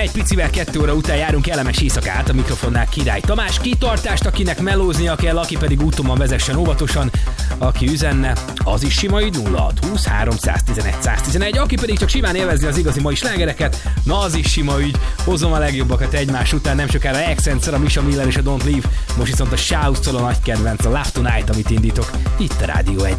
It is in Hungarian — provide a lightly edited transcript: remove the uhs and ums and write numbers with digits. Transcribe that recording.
egy picivel 2 óra után járunk kellemes éjszakát, a mikrofonnál Király Tamás. Kitartást, akinek melóznia kell, aki pedig úton vezessen óvatosan. Aki üzenne, az is sima ügy 0620 311 111, aki pedig csak simán élvezni az igazi mai slágereket, na az is sima ügy. Hozom a legjobbakat egymás után, nem sokára Accentszer, a Misha Miller és a Don't Leave. Most viszont a Shouse-tól a nagy kedvenc, a Love Tonight, amit indítok itt a Rádió 1.